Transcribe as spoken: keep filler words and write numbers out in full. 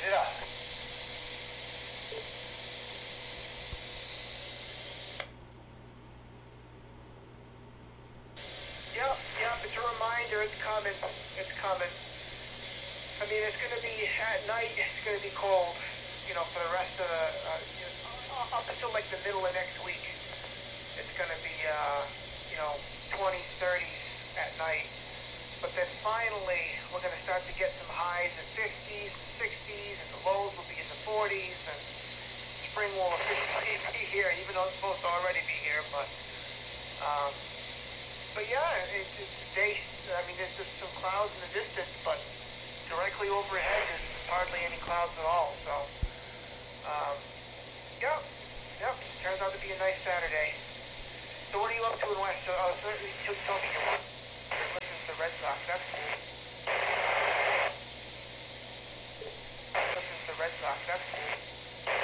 Yeah. Yep, yep, it's a reminder, it's coming, it's coming. I mean, it's going to be, at night, it's going to be cold, you know, for the rest of the, uh, you know, up until like the middle of next week. It's going to be, uh, you know, twenties, thirties at night. But then finally, we're going to start to get some highs in fifties and sixties, and the lows will be in the forties, and spring will officially be here, even though it's supposed to already be here, but, um, but yeah, it's, it's day, I mean, there's just some clouds in the distance, but directly overhead, there's hardly any clouds at all, so, um, yep, yep, turns out to be a nice Saturday. So what are you up to in West? So, oh, so you told me you're listening to the Red Sox, that's cool. Listening to the Red Sox, that's cool.